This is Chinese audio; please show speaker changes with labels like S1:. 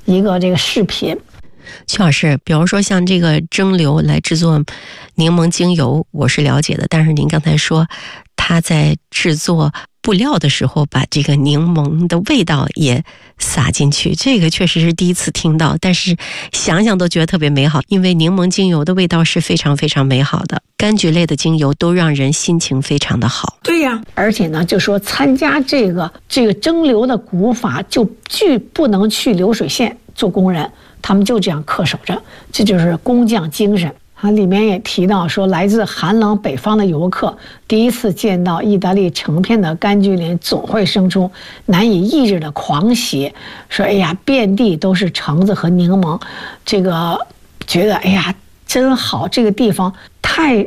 S1: 一个这个饰品。
S2: 曲老师，比方说像这个蒸馏来制作柠檬精油，我是了解的，但是您刚才说他在制作布料的时候把这个柠檬的味道也撒进去，这个确实是第一次听到，但是想想都觉得特别美好，因为柠檬精油的味道是非常非常美好的，柑橘类的精油都让人心情非常的好。
S1: 对呀，而且呢，就说参加这个蒸馏的古法，就不能去流水线做工人，他们就这样恪守着，这就是工匠精神。里面也提到说，来自寒冷北方的游客第一次见到意大利成片的柑橘林，总会生出难以抑制的狂喜，说哎呀，遍地都是橙子和柠檬，这个觉得哎呀真好，这个地方太